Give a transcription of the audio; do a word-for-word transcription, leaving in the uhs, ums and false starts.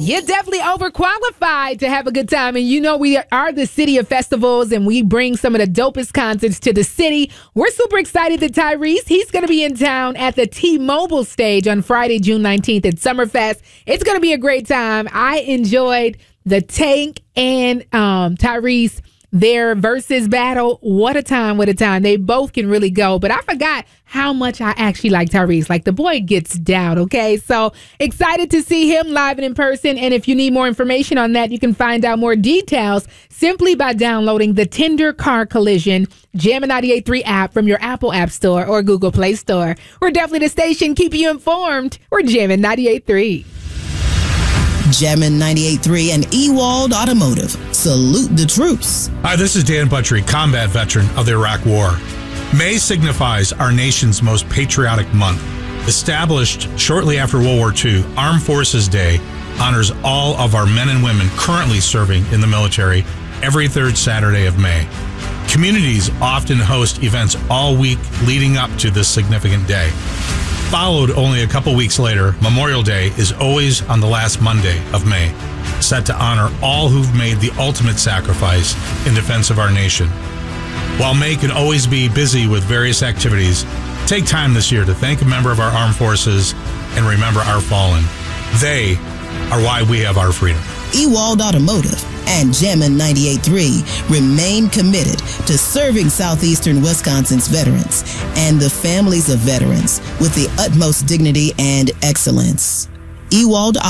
You're definitely overqualified to have a good time. And you know, we are the city of festivals and we bring some of the dopest concerts to the city. We're super excited that Tyrese, he's going to be in town at the T-Mobile stage on Friday, June nineteenth at Summerfest. It's going to be a great time. I enjoyed the Tank and um, Tyrese, their versus battle. What a time, what a time. They both can really go. But I forgot how much I actually like Tyrese. Like, the boy gets down, okay? So excited to see him live and in person. And if you need more information on that, you can find out more details simply by downloading the Tender Car Collision Jammin' ninety-eight point three app from your Apple App Store or Google Play Store. We're definitely the station keeping you informed. We're Jammin' ninety-eight point three. Jammin' ninety-eight point three and Ewald Automotive. Salute the troops. Hi, this is Dan Buttrey, combat veteran of the Iraq War. May signifies our nation's most patriotic month. Established shortly after World War Two, Armed Forces Day honors all of our men and women currently serving in the military every third Saturday of May. Communities often host events all week leading up to this significant day. Followed only a couple weeks later, Memorial Day is always on the last Monday of May, set to honor all who've made the ultimate sacrifice in defense of our nation. While May can always be busy with various activities, take time this year to thank a member of our armed forces and remember our fallen. They are why we have our freedom. Ewald Automotive and Jammin' ninety-eight point three remain committed to serving southeastern Wisconsin's veterans and the families of veterans with the utmost dignity and excellence. Ewald